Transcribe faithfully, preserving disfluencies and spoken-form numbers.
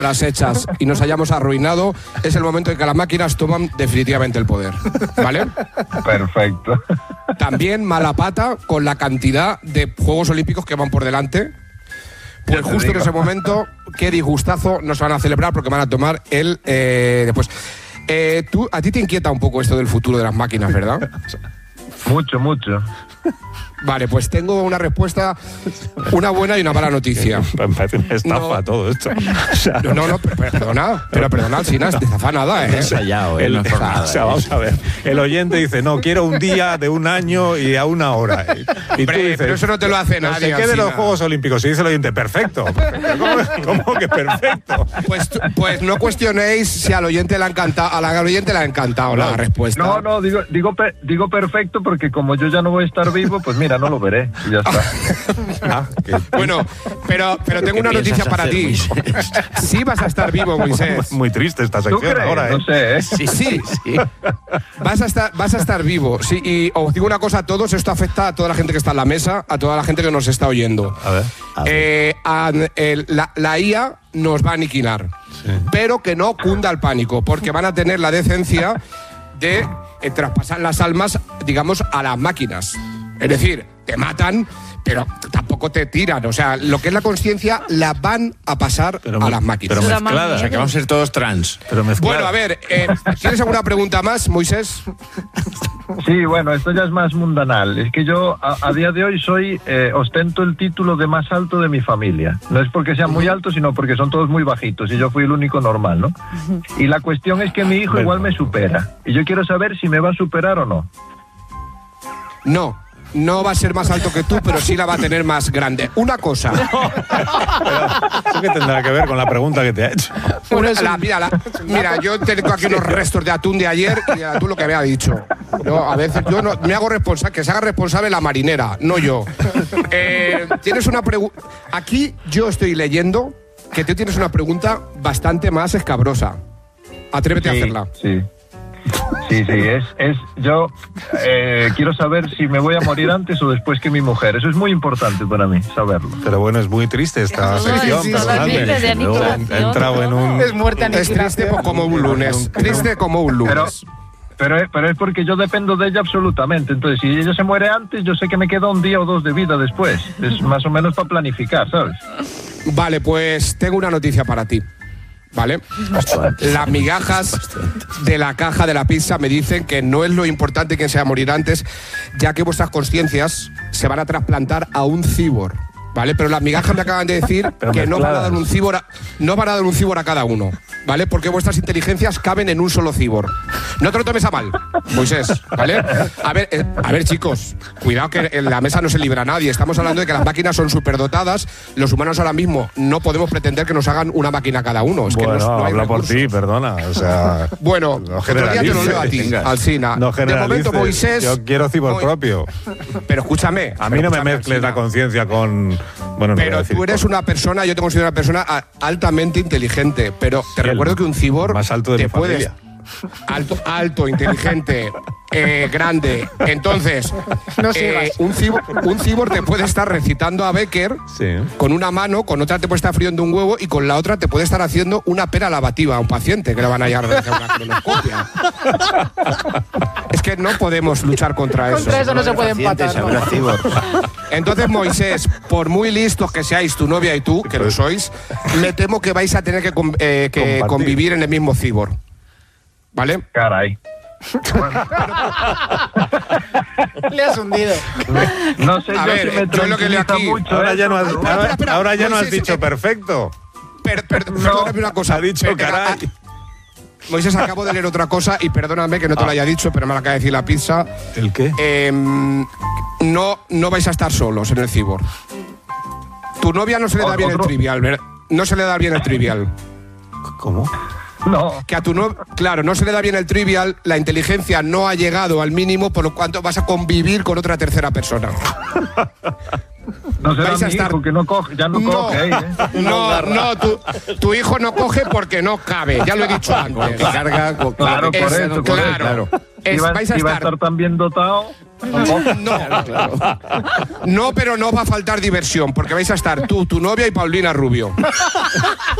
las hechas y nos hayamos arruinado, es el momento en que las máquinas toman definitivamente el poder, ¿vale? Perfecto. También mala pata con la cantidad de Juegos Olímpicos que van por delante. Pues justo en ese momento, qué disgustazo nos van a celebrar porque van a tomar el eh, después. Eh, tú, a ti te inquieta un poco esto del futuro de las máquinas, ¿verdad? Mucho, mucho. Vale, pues tengo una respuesta, una buena y una mala noticia. Me parece una estafa no, todo esto. O sea, no, no, no, pero, pero perdona, pero perdona, Alsina, de zafa nada, ¿eh? Ensayado, ¿eh? el, No es por o nada, sea, ¿eh? vamos a ver. El oyente dice, no, quiero un día de un año y a una hora. Y tú Hombre, dices, pero eso no te lo hace no nadie, sé qué de los Alsina. Juegos Olímpicos. Y dice el oyente, perfecto. ¿Cómo, cómo que perfecto? Pues, pues no cuestionéis si al oyente le ha encantado, a la al oyente le ha encantado la respuesta. No, no, digo, digo, pe- digo perfecto porque como yo ya no voy a estar vivo, pues mira, no lo veré. Y ya está. Ah, que- Bueno, pero, pero tengo ¿Qué una noticia piensas para hacer, ti. Moisés? Sí vas a estar vivo, Moisés. Muy triste esta ¿Tú sección crees? ahora, ¿eh? No sé, ¿eh? Sí, sí, sí. Vas a estar, vas a estar vivo. Sí, y os digo una cosa a todos, esto afecta a toda la gente que está en la mesa, a toda la gente que nos está oyendo. A ver. A ver. Eh, a- el- la, la I A nos va a aniquilar, pero que no cunda el pánico, porque van a tener la decencia de eh, traspasar las almas, digamos, a las máquinas. Es decir, te matan, pero tampoco te tiran. O sea, lo que es la conciencia la van a pasar Pero a me- las máquinas. pero O mezclada. sea, que vamos a ser todos trans. Pero mezclada. Bueno, a ver, eh, ¿tienes alguna pregunta más, Moisés? Sí, bueno, esto ya es más mundanal. Es que yo a, a día de hoy soy, eh, ostento el título de más alto de mi familia. No es porque sean muy altos, sino porque son todos muy bajitos y yo fui el único normal, ¿no? Y la cuestión es que mi hijo igual me supera. Y yo quiero saber si me va a superar o no. No. No va a ser más alto que tú, pero sí la va a tener más grande. Una cosa. ¿Eso qué tendrá que ver con la pregunta que te ha hecho? Una- la- mira, la- mira, yo tengo aquí unos restos de atún de ayer y el atún lo que me ha dicho. Yo, a veces yo no, me hago responsable, que se haga responsable la marinera, no yo. Eh, tienes una pregunta. Aquí yo estoy leyendo que tú tienes una pregunta bastante más escabrosa. Atrévete a hacerla. Sí. Sí, sí, es, es yo eh, quiero saber si me voy a morir antes o después que mi mujer. Eso es muy importante para mí, saberlo. Pero bueno, es muy triste esta No, sección, sí, perdonadme. totalmente, de Luego he aniquilación, entrado en un... Es muerte Es triste aniquilación. como un lunes. Triste como un Pero, lunes. pero, es- pero es porque yo dependo de ella absolutamente. Entonces, si ella se muere antes, yo sé que me queda un día o dos de vida después. Es más o menos para planificar, ¿sabes? Vale, pues tengo una noticia para ti. ¿Vale? Las migajas de la caja de la pizza me dicen que no es lo importante que sea morir antes, ya que vuestras conciencias se van a trasplantar a un cibor. ¿Vale? Pero las migajas me acaban de decir Pero que no van a mezcladas. dar un cibor a, no van a dar un cibor a cada uno. ¿Vale? Porque vuestras inteligencias caben en un solo cibor. No te lo tomes a mal, Moisés, ¿vale? A ver, eh, a ver, chicos, cuidado que en la mesa no se libra nadie. Estamos hablando de que las máquinas son superdotadas. Los humanos ahora mismo no podemos pretender que nos hagan una máquina cada uno. Es que Bueno, no, no hay habla por recursos. ti, perdona. O sea, Bueno, no otro día te lo generalices, leo a ti, venga. Alsina. No De generalices. momento, Moisés... Yo quiero cibor Mo- propio. Pero escúchame. A mí pero no me escúchame, mezcles la Alsina. conciencia con... Bueno, no voy a Pero decir tú eres con- una persona, yo te considero una persona a- altamente inteligente, pero te Sí, el recuerdo que un cibor más alto de te mi puedes familia. alto, alto, inteligente, eh, grande. Entonces, No eh, sigas. un cibor, un cibor te puede estar recitando a Becker Sí. con una mano, con otra te puede estar friendo un huevo y con la otra te puede estar haciendo una pera lavativa a un paciente que le van a llevar a realizar una colonoscopia. Es que no podemos luchar contra eso. Contra eso no se puede Pacientes, empatar. habrá ¿no? cibor. Entonces, Moisés, por muy listos que seáis tu novia y tú, que lo sois, me temo que vais a tener que, con- eh, que Compartir. convivir en el mismo cibor. ¿Vale? Caray. Le has hundido. No sé A yo ver, si me yo lo que leo tranquiliza aquí- mucho. Ahora ya no has, eso, espera, ahora, espera, ahora ya no has Moisés, dicho eh, perfecto. Per- per- perdóname una cosa. Ha dicho Per- caray. ah, Moisés, acabo de leer otra cosa y perdóname que no te lo haya dicho, pero me lo acaba de decir la pizza. ¿El qué? Em, no, no vais a estar solos en el cibor. Tu novia no se le da bien el Otro- trivial, ¿verdad? No se le da bien el trivial. ¿Cómo? No, Que a tu no, claro, no se le da bien el trivial, la inteligencia no ha llegado al mínimo, por lo cuanto vas a convivir con otra tercera persona. no será vais a mi estar- hijo que no coge, ya no, No, coge ahí, ¿eh? no, no, tu, tu hijo no coge porque no cabe, ya lo he dicho antes. Que carga con- con Claro, lo que por pesa, eso, no por coge, eso. Claro. Es- Si va, vais a si va a estar- estar tan bien dotado, no coge. No, no, pero no va a faltar diversión, porque vais a estar tú, tu novia y Paulina Rubio.